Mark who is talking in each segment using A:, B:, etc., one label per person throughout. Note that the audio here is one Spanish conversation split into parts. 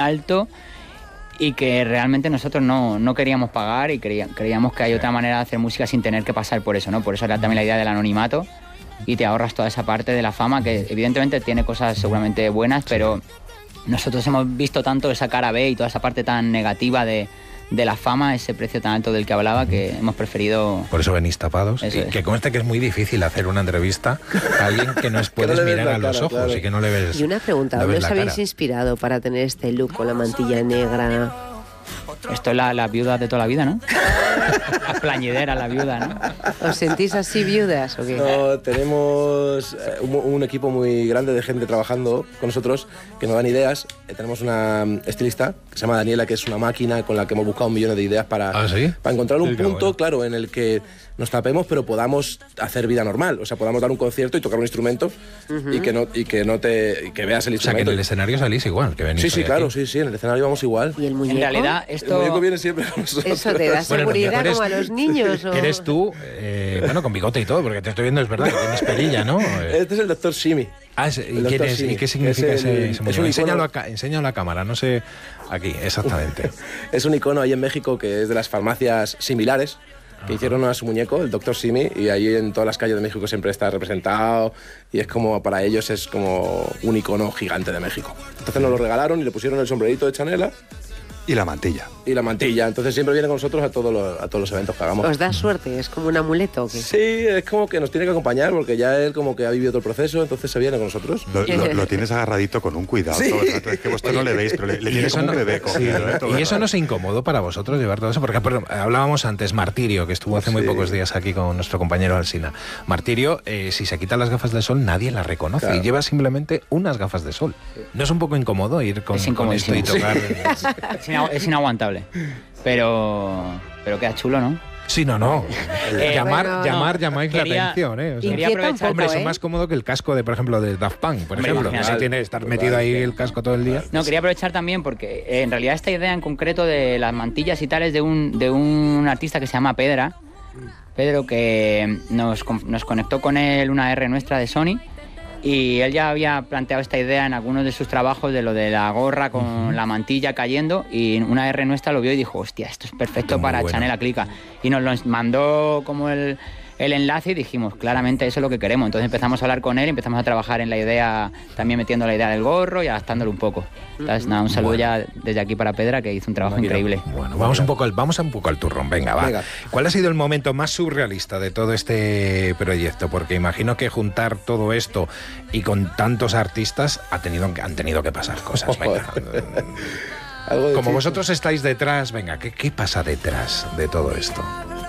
A: alto y que realmente nosotros no queríamos pagar y creíamos que hay otra manera de hacer música sin tener que pasar por eso, ¿no? Por eso era también la idea del anonimato y te ahorras toda esa parte de la fama que evidentemente tiene cosas seguramente buenas, pero nosotros hemos visto tanto esa cara B y toda esa parte tan negativa de la fama, ese precio tan alto del que hablaba, que hemos preferido...
B: Por eso venís tapados. Y que conste que es muy difícil hacer una entrevista a alguien que no puedes mirar a los ojos, claro. Y que no le ves.
C: Y una pregunta, ¿dónde os habéis inspirado para tener este look con la mantilla negra?
A: Esto es la viuda de toda la vida, ¿no? La plañidera, la viuda, ¿no?
C: ¿Os sentís así viudas o qué?
D: No, tenemos un equipo muy grande de gente trabajando con nosotros que nos dan ideas. Tenemos una estilista que se llama Daniela, que es una máquina con la que hemos buscado millones de ideas para encontrar un punto, claro, en el que nos tapemos pero podamos hacer vida normal. O sea, podamos dar un concierto y tocar un instrumento y que veas el instrumento.
B: O sea, que en el escenario salís igual, que venís.
D: Sí, claro, sí, en el escenario vamos igual.
C: ¿Y el muñeco?
A: En realidad, esto...
D: El muñeco viene siempre con nosotros.
C: ¿Eso te da seguridad como a los niños? ¿O?
B: Eres tú, bueno, con bigote y todo, porque te estoy viendo, es verdad, que tienes perilla, ¿no?
D: Este es el Dr. Simi.
B: ¿Y quién es? ¿Y qué significa ese muñeco? Enséñalo a la cámara, no sé, aquí, exactamente.
D: Es un icono ahí en México que es de las farmacias similares, que hicieron a su muñeco, el Dr. Simi, y ahí en todas las calles de México siempre está representado y es como, para ellos es como un icono gigante de México. Entonces nos lo regalaron y le pusieron el sombrerito de Chanela.
E: Y la mantilla.
D: Y la mantilla. Entonces siempre viene con nosotros a todos los eventos que hagamos.
C: ¿Os da suerte? ¿Es como un amuleto o qué?
D: Sí, es como que nos tiene que acompañar porque ya él como que ha vivido todo el proceso, entonces se viene con nosotros.
E: Lo tienes agarradito con un cuidado todo el rato. Es que vosotros no le veis, pero le tienes como un bebé cogido.
B: ¿Y eso no es incómodo para vosotros llevar todo eso? Porque hablábamos antes, Martirio, que estuvo hace muy pocos días aquí con nuestro compañero Alsina. Martirio, si se quita las gafas de sol, nadie las reconoce. Claro. Y lleva simplemente unas gafas de sol. ¿No es un poco incómodo ir con esto y tocar?
A: Es inaguantable. Pero queda chulo, ¿no?
B: Sí, no. Llamáis la atención, O sea,
C: quería aprovechar,
B: hombre, eso es más cómodo que el casco de, por ejemplo, de Daft Punk, por ejemplo. Si tiene que estar metido ahí el casco todo el día.
A: No, quería aprovechar también porque en realidad esta idea en concreto de las mantillas y tal es de un artista que se llama Pedro, que nos conectó con él una R nuestra de Sony. Y él ya había planteado esta idea en algunos de sus trabajos de lo de la gorra con la mantilla cayendo, y una R nuestra lo vio y dijo, hostia, esto es perfecto para Chanela Clica. Y nos lo mandó como el enlace y dijimos, claramente eso es lo que queremos. Entonces empezamos a hablar con él y empezamos a trabajar en la idea, también metiendo la idea del gorro y adaptándolo un poco. Entonces, nada, un saludo ya desde aquí para Pedra, que hizo un trabajo increíble.
B: Bueno, vamos un poco al turrón, venga, va. ¿Cuál ha sido el momento más surrealista de todo este proyecto? Porque imagino que juntar todo esto y con tantos artistas han tenido que pasar cosas, venga. Como vosotros estáis detrás, venga, ¿qué pasa detrás de todo esto?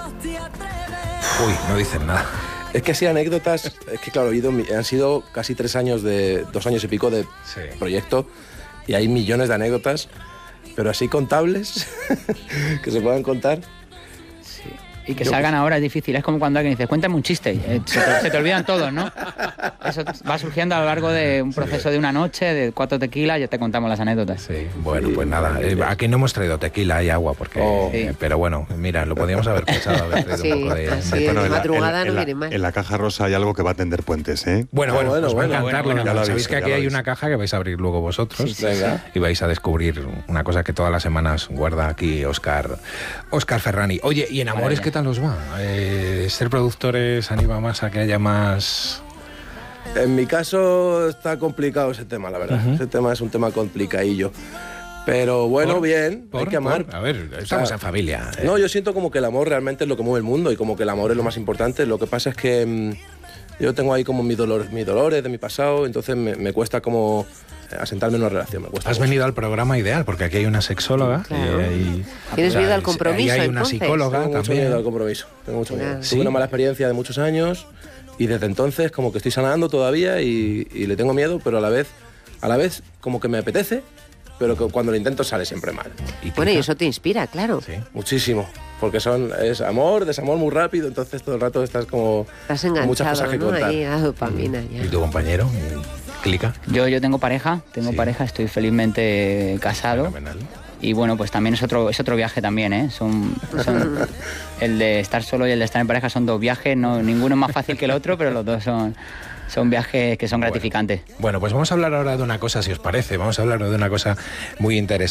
B: Uy, no dicen nada.
D: Es que así anécdotas, es que claro, han sido casi 2 años y pico de proyecto y hay millones de anécdotas, pero así contables, que se puedan contar.
A: Sí. Y que salgan ahora es difícil, es como cuando alguien dice, cuéntame un chiste, se te olvidan todos, ¿no? Eso va surgiendo a lo largo de un proceso de una noche, de 4 tequilas, ya te contamos las anécdotas.
B: Sí, bueno, pues nada, aquí no hemos traído tequila y agua, porque pero bueno, mira, lo podíamos haber pensado, haber traído un poco de...
C: madrugada no viene mal.
E: En la caja rosa hay algo que va a tender puentes, ¿eh?
B: Bueno, os va a encantar. Sabéis que aquí hay una caja que vais a abrir luego vosotros y vais a descubrir una cosa que todas las semanas guarda aquí Óscar Ferrani. Oye, ¿y en Amores qué tal os va? ¿Ser productores anima más a que haya más...?
D: En mi caso está complicado ese tema, la verdad. Ese tema es un tema complicadillo. Pero bueno, bien, hay que amar.
B: A ver, estamos en familia.
D: No, yo siento como que el amor realmente es lo que mueve el mundo y como que el amor es lo más importante. Lo que pasa es que yo tengo ahí como mis dolores de mi pasado, entonces me cuesta como asentarme en una relación.
B: Has venido al programa ideal, porque aquí hay una sexóloga.
C: Claro. ¿Tienes miedo al compromiso?
B: Y hay una psicóloga
D: también. Tengo mucho miedo al compromiso. Tengo mucho miedo. Tuve una mala experiencia de muchos años y desde entonces como que estoy sanando todavía y le tengo miedo, pero a la vez como que me apetece, pero que cuando lo intento sale siempre mal.
C: Bueno, y eso te inspira, claro.
D: Sí. Muchísimo, porque es amor, desamor muy rápido, entonces todo el rato estás como...
C: Estás enganchado,
D: muchas cosas que contar.
C: Ahí a dopamina ya.
B: ¿Y tu compañero? ¿Clica?
A: Yo tengo pareja, estoy felizmente casado.
B: Fenomenal.
A: Y bueno, pues también es otro viaje también, ¿eh? Son el de estar solo y el de estar en pareja son 2 viajes, ninguno es más fácil que el otro, pero los dos son viajes que son gratificantes.
B: Bueno, pues vamos a hablar ahora de una cosa, si os parece, vamos a hablar de una cosa muy interesante.